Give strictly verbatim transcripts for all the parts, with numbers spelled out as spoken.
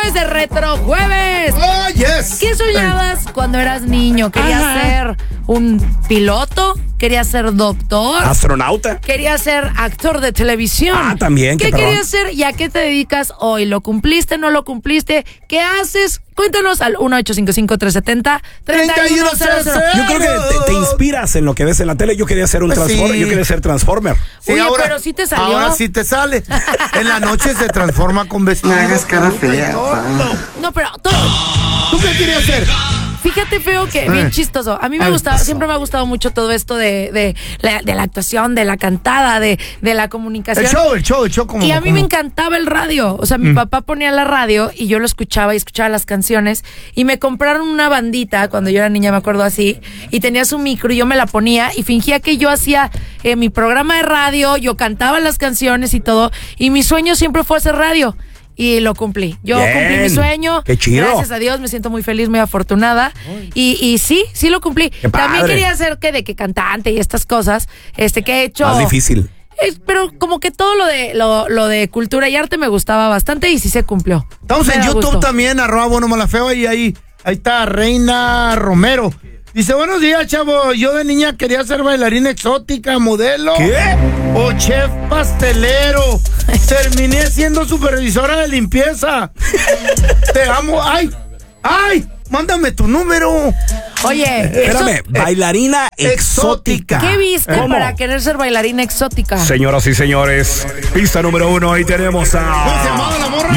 jueves de Retro Jueves. Oh, yes. ¿Qué soñabas cuando eras niño? ¿Querías Ajá. ser un piloto? ¿Querías ser doctor? ¿Astronauta? ¿Querías ser actor de televisión? Ah, también. ¿Qué, ¿Qué querías ser y a qué te dedicas hoy? ¿Lo cumpliste, no lo cumpliste? ¿Qué haces? Cuéntanos al uno ocho cinco cinco, tres siete cero, tres uno cero cero. Yo creo que te, te inspiras en lo que ves en la tele. Yo quería ser un Pues Transformer. sí. Yo quería ser Transformer. Sí, Oye, ahora, pero sí te salió. Ahora sí te sale. En la noche se transforma con vestido. No hagas cara fea. No, pero todo. ¿Tú qué querías ser? Fíjate, Feo, que bien Eh. chistoso. A mí me Ay, gustaba, pasó. siempre me ha gustado mucho todo esto de, de, la, de la actuación, de la cantada, de, de la comunicación. El show, el show, el show como. Y a mí como- me encantaba el radio. O sea, mi Mm. papá ponía la radio y yo lo escuchaba y escuchaba las canciones. Y me compraron una bandita cuando yo era niña, me acuerdo así. Y tenía su micro y yo me la ponía y fingía que yo hacía eh, mi programa de radio, yo cantaba las canciones y todo. Y mi sueño siempre fue hacer radio. Y lo cumplí. Yo Bien. cumplí mi sueño. Qué chido. Gracias a Dios, me siento muy feliz, muy afortunada. Y, y sí, sí lo cumplí. Qué También padre. quería ser que de que cantante y estas cosas, este que he hecho. Más difícil. Es- pero como que todo lo de lo, lo de cultura y arte me gustaba bastante y sí se cumplió. Estamos Me en da YouTube gusto. también, arroba bueno malafeo, y ahí, ahí está Reina Romero. Dice, buenos días, chavo. Yo de niña quería ser bailarina exótica, modelo. ¿Qué? O chef pastelero. Terminé siendo supervisora de limpieza. Te amo. ¡Ay! ¡Ay! Mándame tu número. Oye, Espérame, eso- bailarina exótica. ¿qué viste ¿Cómo? para querer ser bailarina exótica? Señoras y señores, pista número uno, ahí tenemos a... ¿Cómo se llamaba la morra?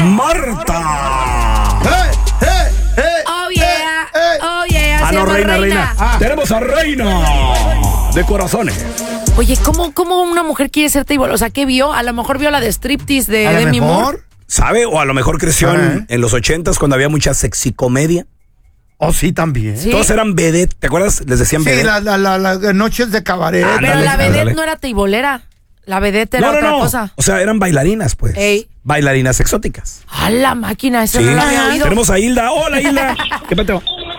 Marta. ¡Eh! ¡Eh! ¡Eh! Oh yeah, ¡Eh! ¡Eh! oh yeah, Ah, se no, llama reina, reina. Ah. Tenemos a Reina de corazones. Oye, ¿cómo, ¿cómo una mujer quiere ser table? O sea, ¿qué vio? A lo mejor vio la de striptease de A lo Demi Moore. mejor. ¿Sabe? O a lo mejor creció en, Ajá. en los ochentas cuando había mucha sexicomedia. Oh, sí, también. Sí. Todos eran vedette. ¿Te acuerdas? Les decían Sí, vedette. las la, la, la noches de cabaret. Ah, Pero Ándale, la vedette ándale. no era teibolera. La vedette era No, no, otra no. cosa. O sea, eran bailarinas, pues. Ey. Bailarinas exóticas. A la máquina, eso Sí. no lo había oído. Tenemos a Hilda. Hola, Hilda. ¿Qué peteo?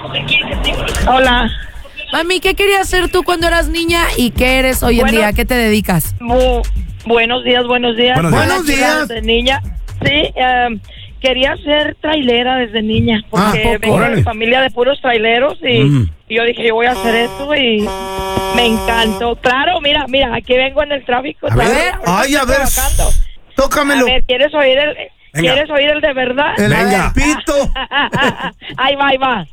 Hola. Mami, ¿qué querías hacer tú cuando eras niña y qué eres hoy Bueno. en día? ¿A qué te dedicas? Bu- buenos días, buenos días. Buenos días. Buenos días. Desde niña. Sí, em, quería ser trailera desde niña, Ah, porque ¿poco? vengo Órale. de familia de puros traileros y, Mm. y yo dije, yo voy a hacer esto y me encantó. Claro, mira, mira, aquí vengo en el tráfico. A ver. todavía, ahorita Ay, a estoy ver. trabajando. A Tócamelo. ver, ¿quieres oír el, Venga. ¿quieres oír el de verdad? El Venga. pito. Ahí va, ahí va.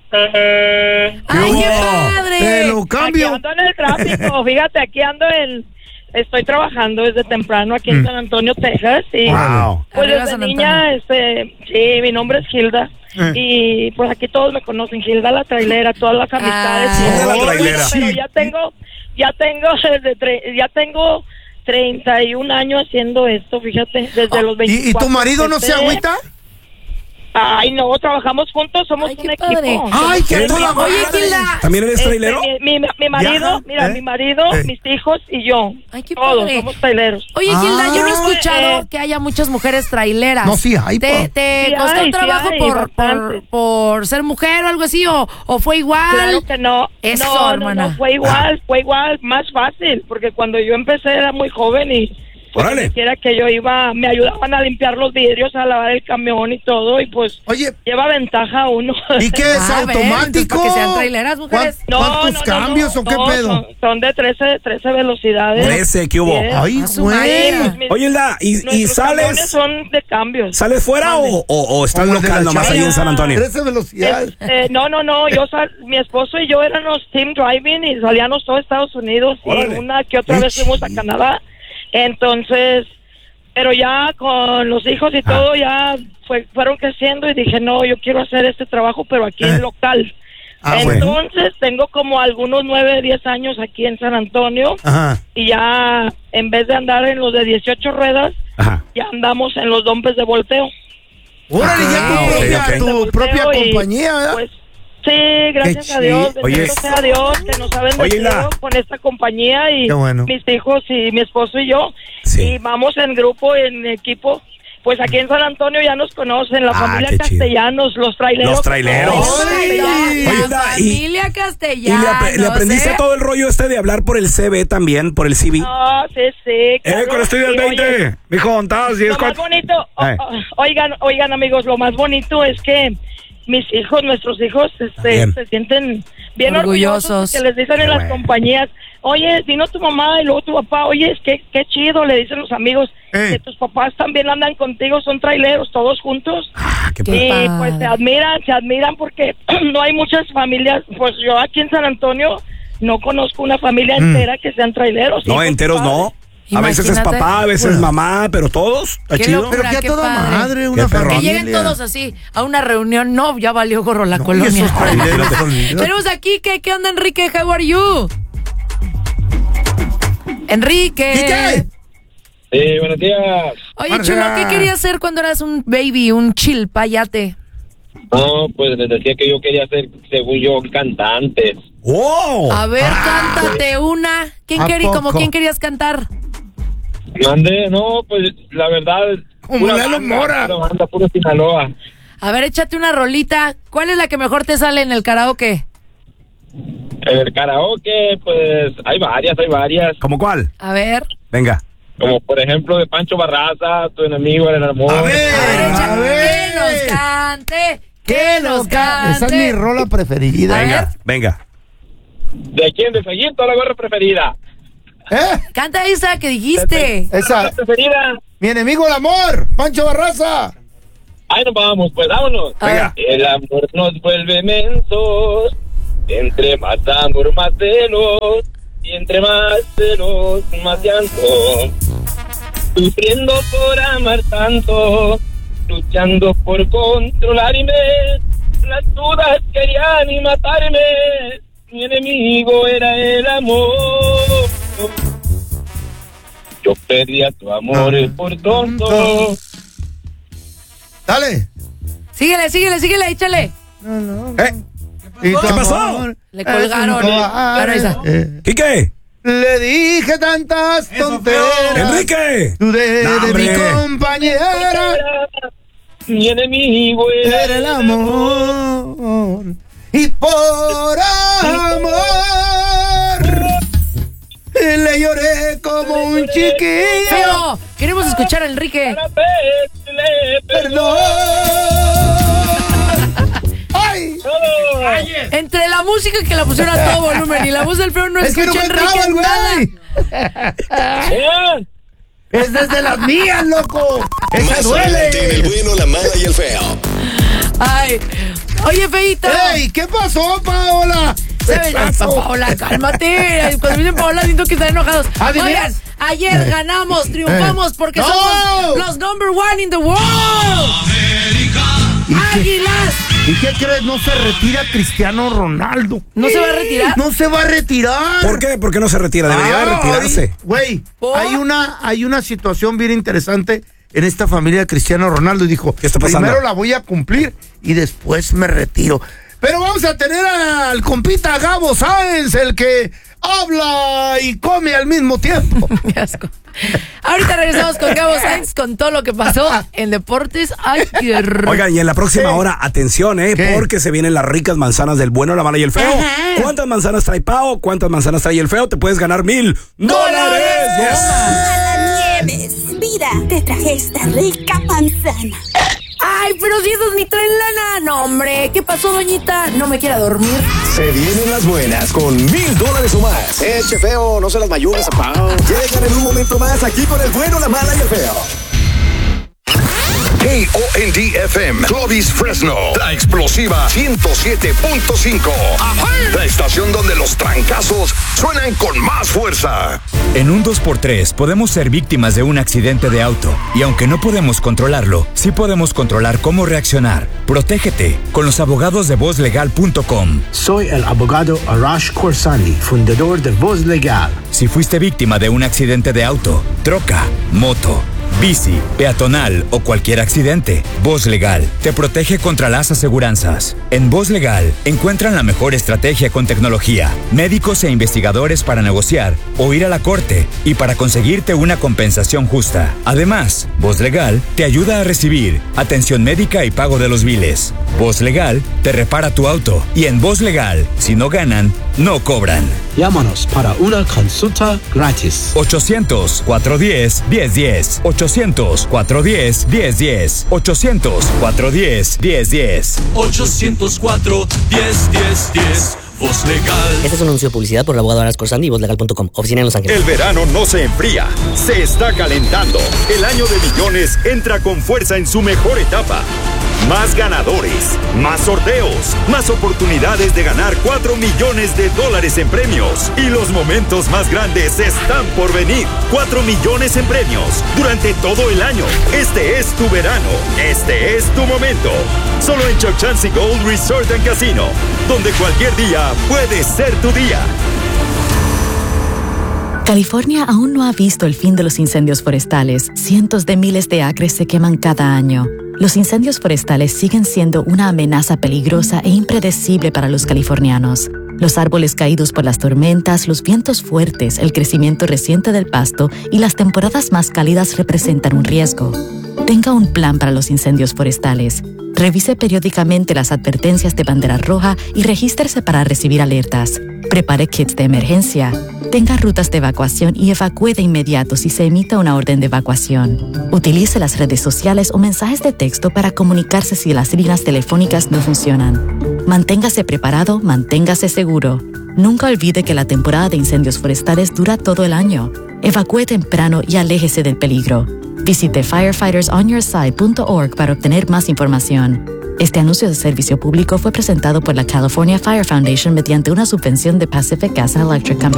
¡Ay, qué hubo? padre! Te lo Aquí cambio. ando en el tráfico, fíjate, aquí ando en... Estoy trabajando desde temprano aquí en San Antonio, Texas, y Wow. pues Arriba desde San niña, Antonio. este, sí, mi nombre es Gilda, Eh. y pues aquí todos me conocen, Gilda la trailera, todas las amistades. Ah. y- Gilda la trailera. Pero ya tengo, ya tengo, desde tre- ya tengo treinta y un años haciendo esto, fíjate, desde los ¿Y, ¿Y veinticuatro. tu marido no se empecé. agüita? Ay, no, trabajamos juntos, somos Ay, un qué equipo. padre. Ay, qué ¿Eres toda Oye, madre. Gilda. ¿También eres Este, trailero? mi, mi, mi marido, Ya, mira, ¿eh? mi marido, Eh. mis hijos y yo. Ay, qué Todos padre. somos traileros. Oye, Gilda, yo no he Ah, escuchado eh. que haya muchas mujeres traileras. No, sí hay, ¿Te, po. te Sí costó hay, sí trabajo hay, por, por, bastante. por ser mujer o algo así? ¿O, o fue igual? Claro que no. Eso, no, no, hermana. no, fue igual, fue igual, más fácil, porque cuando yo empecé era muy joven y pues Órale. donde quiera que yo iba, me ayudaban a limpiar los vidrios, a lavar el camión y todo, y pues Oye, lleva ventaja uno. ¿y qué es Ah, a ver, automático? entonces, para que sean traileras, mujeres. ¿Cuán- ¿Cuántos cambios o qué no, pedo? Son, son de trece, trece velocidades. trece, ¿qué hubo? Bien. Ay, A su güey. madre. Mis- Oye, Hilda, ¿y, y nuestros camiones sales son de cambios. sales fuera o, o, o estás Como el de local la nomás chava. ahí en San Antonio? trece velocidades. Eh, no, no, no, yo sal, mi esposo y yo éramos team driving y salíamos todos Estados Unidos Órale. y una que otra Qué vez fuimos a chido. Canadá. Entonces, pero ya con los hijos y Ah. todo ya fue, fueron creciendo y dije, no, yo quiero hacer este trabajo, pero aquí Eh. en local. Ah, bueno. Entonces, tengo como algunos nueve, diez años aquí en San Antonio Ajá. y ya en vez de andar en los de dieciocho ruedas, Ajá. ya andamos en los dompes de volteo. Órale, ya tu Ah, ok, propia, ok. tu Volteo propia y, compañía, ¿verdad? Pues, sí, gracias Qué a Dios. chido. Oye. Bendito sea Dios que nos ha Oye, bendecido Hilda. con esta compañía y Qué bueno. mis hijos y mi esposo y yo. Sí. Y vamos en grupo, en equipo. Pues aquí en San Antonio ya nos conocen, la Ah, familia qué chido. Castellanos, los traileros. Los traileros. Los traileros, ¡Ay! Ay. La Oye, da, y- familia ¿Y Castellanos. le, ap- le aprendiste ¿eh? todo el rollo este de hablar por el C B también, por el C B? No, sí, sí. Eh, claro, con estudio del sí, oye, veinte. Mijo, ¿estás? Lo más bonito, o- Eh. o- oigan, oigan amigos, lo más bonito es que mis hijos, nuestros hijos, este, Bien. se sienten bien Orgullosos. orgullosos, que les dicen en las bueno. compañías, oye, vino tu mamá y luego tu papá, oye, es que qué chido, le dicen los amigos, Eh. que tus papás también andan contigo, son traileros, todos juntos. Ah, qué Qué padre. Y padre. pues se admiran, se admiran porque no hay muchas familias, pues yo aquí en San Antonio no conozco una familia entera que sean traileros. No, hijos, enteros padres. no. A veces es Imagínate. papá, a veces Bueno. mamá, pero todos. Está Qué chido. locura. Pero que a qué toda padre. madre, una Qué perrón. Que familia. lleguen todos así a una reunión. No, ya valió gorro la No, y colonia. esos traileros son- Tenemos aquí, ¿qué, ¿qué onda, Enrique? How are you? Enrique. ¿Qué? Sí, buenos días. Oye, Buenos chulo, días. ¿qué querías hacer cuando eras un baby, un chill payate? No, pues les decía que yo quería ser, según yo, cantante. ¡Oh! A ver, cántate una. ¿Quién ¿A quería, como poco? quién querías cantar? Mande, no, pues la verdad. Como pura Lalo banda, Mora. pura banda, puro Sinaloa. A ver, échate una rolita. ¿Cuál es la que mejor te sale en el karaoke? El karaoke, pues hay varias, hay varias. ¿Cómo cuál? A ver. Venga. Como por ejemplo de Pancho Barraza, Tu enemigo era el amor. A ver, A ver, echa- a ver. que nos cante. Que nos cante. Esa es mi rola preferida. A ver. Venga, venga. ¿De quién? De Fellito, la gorra preferida. ¿Eh? Canta esa que dijiste. Esa. La preferida. Mi enemigo el amor. Pancho Barraza. Ahí nos vamos, pues vámonos. A ver. El amor nos vuelve mensos. Entre más amor, más celos. Y entre más celos, más llanto. Sufriendo por amar tanto. Luchando por controlarme. Las dudas querían y matarme. Mi enemigo era el amor. Yo perdí a tu amor por tonto. Dale. Síguele, síguele, síguele, échale. ¿Eh? ¿Y tu ¿Qué pasó? amor Le es colgaron. un cobarde. Pero esa. Eh, ¿Quique? Le dije tantas tonteras. ¡Enrique! Tú de, No, de mi hombre. compañera. Mi enemigo era, Era el amor. Y por amor le lloré como un chiquillo. Feo, queremos escuchar a Enrique. Para pedirle Perdón. Ay. perdón. Entre la música que la pusieron a todo volumen y la voz del feo no Es que no escucha a cantaba Enrique el nada. güey. Vean, Es desde las mías, loco. Esa Más adelante en el duele. bueno, la mala y el feo. Ay. Oye, feito. Ey, ¿qué pasó, Paola? ¿Sabes? Ah, pa- Paola, cálmate. Cuando dicen Paola, siento que están enojados. Adivina. Oigan, ayer ganamos, triunfamos porque ¡No! somos los number one in the world. ¿Y qué, ¡Águilas! ¿Y qué crees? No se retira Cristiano Ronaldo. ¿No se va a retirar? No se va a retirar. ¿Por qué? ¿Por qué no se retira? Debería de Ah, retirarse. ahorita- Güey, ¿Por? hay una, hay una situación bien interesante en esta familia de Cristiano Ronaldo. Y dijo, ¿Qué está pasando? primero la voy a cumplir y después me retiro. Pero vamos a tener al compita Gabo Sáenz, el que habla y come al mismo tiempo. Qué asco. Ahorita regresamos con Gabo Sainz con todo lo que pasó en deportes. Ay, qué r- Oigan, y en la próxima Sí. hora, atención, ¿eh? ¿Qué? Porque se vienen las ricas manzanas del bueno, la mala y el feo. Ajá. ¿Cuántas manzanas trae Pao? ¿Cuántas manzanas trae el feo? Te puedes ganar mil dólares. Yes. Hola, Nieves. Mira, te traje esta rica manzana. Ay, pero si esos ni traen lana. No, hombre. ¿Qué pasó, doñita? No me quiera dormir. Se vienen las buenas con mil dólares o más. Eche feo, no se las mayugas, apá. Llegan en un momento más aquí con el bueno, la mala y el feo. K O N D F M, Clovis Fresno, la explosiva ciento siete punto cinco. La estación donde los trancazos suenan con más fuerza. En un dos por tres podemos ser víctimas de un accidente de auto y aunque no podemos controlarlo, sí podemos controlar cómo reaccionar. Protégete con los abogados de voz legal punto com. Soy el abogado Arash Khorsandi, fundador de Voz Legal. Si fuiste víctima de un accidente de auto, troca, moto, bici, peatonal o cualquier accidente. Voz Legal te protege contra las aseguranzas. En Voz Legal encuentran la mejor estrategia con tecnología, médicos e investigadores para negociar o ir a la corte y para conseguirte una compensación justa. Además, Voz Legal te ayuda a recibir atención médica y pago de los biles. Voz Legal te repara tu auto y en Voz Legal, si no ganan, no cobran. Llámanos para una consulta gratis. ochocientos, cuatrocientos diez, diez diez. ochocientos, cuatrocientos diez, diez diez. ochocientos, cuatrocientos diez, diez diez. ochocientos cuatro, diez, diez, diez. Voz Legal. Este es un anuncio de publicidad por el abogado Aras Corsandi y voz legal punto com. Oficina en Los Ángeles. El verano no se enfría, se está calentando. El año de millones entra con fuerza en su mejor etapa. Más ganadores, más sorteos, más oportunidades de ganar cuatro millones de dólares en premios. Y los momentos más grandes están por venir. cuatro millones en premios durante todo el año. Este es tu verano. Este es tu momento. Solo en Choctansy Gold Resort and Casino, donde cualquier día puede ser tu día. California aún no ha visto el fin de los incendios forestales. Cientos de miles de acres se queman cada año. Los incendios forestales siguen siendo una amenaza peligrosa e impredecible para los californianos. Los árboles caídos por las tormentas, los vientos fuertes, el crecimiento reciente del pasto y las temporadas más cálidas representan un riesgo. Tenga un plan para los incendios forestales. Revise periódicamente las advertencias de bandera roja y regístrese para recibir alertas. Prepare kits de emergencia. Tenga rutas de evacuación y evacúe de inmediato si se emita una orden de evacuación. Utilice las redes sociales o mensajes de texto para comunicarse si las líneas telefónicas no funcionan. Manténgase preparado, manténgase seguro. Nunca olvide que la temporada de incendios forestales dura todo el año. Evacúe temprano y aléjese del peligro. Visite firefighters on your side punto org para obtener más información. Este anuncio de servicio público fue presentado por la California Fire Foundation mediante una subvención de Pacific Gas and Electric Company.